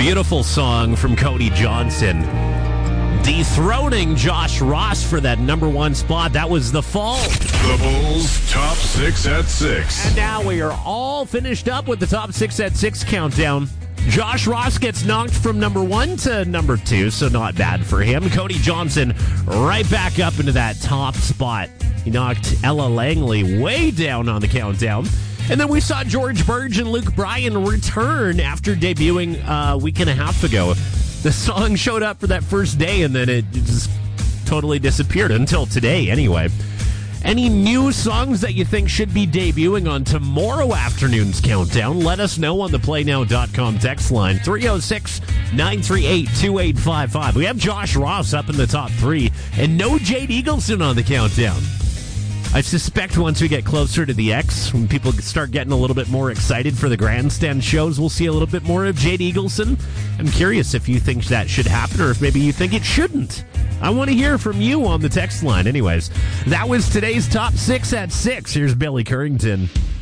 Beautiful song from Cody Johnson. Dethroning Josh Ross for that number one spot. That was The Fall. The Bulls' Top 6 at 6. And now we are all finished up with the Top 6 at 6 countdown. Josh Ross gets knocked from number 1 to number 2, so not bad for him. Cody Johnson right back up into that top spot. He knocked Ella Langley way down on the countdown. And then we saw George Burge and Luke Bryan return after debuting a week and a half ago. The song showed up for that first day, and then it just totally disappeared until today anyway. Any new songs that you think should be debuting on tomorrow afternoon's countdown? Let us know on the PlayNow.com text line, 306-938-2855. We have Josh Ross up in the top 3, and no Jade Eagleson on the countdown. I suspect once we get closer to the X, when people start getting a little bit more excited for the grandstand shows, we'll see a little bit more of Jade Eagleson. I'm curious if you think that should happen or if maybe you think it shouldn't. I want to hear from you on the text line. Anyways, that was today's Top 6 at 6. Here's Billy Currington.